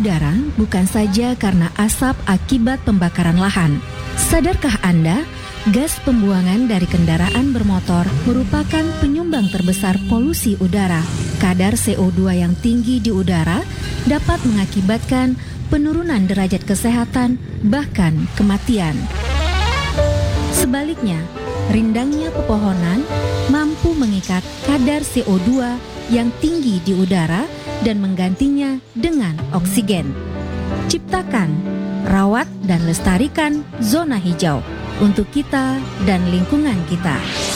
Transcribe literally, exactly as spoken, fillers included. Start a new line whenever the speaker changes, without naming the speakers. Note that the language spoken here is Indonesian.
udara bukan saja karena asap akibat pembakaran lahan. Sadarkah Anda, gas pembuangan dari kendaraan bermotor merupakan penyumbang terbesar polusi udara. Kadar C O dua yang tinggi di udara dapat mengakibatkan penurunan derajat kesehatan, bahkan kematian. Sebaliknya, rindangnya pepohonan mampu mengikat kadar C O dua yang tinggi di udara dan menggantinya dengan oksigen. Ciptakan, rawat, dan lestarikan zona hijau untuk kita dan lingkungan kita.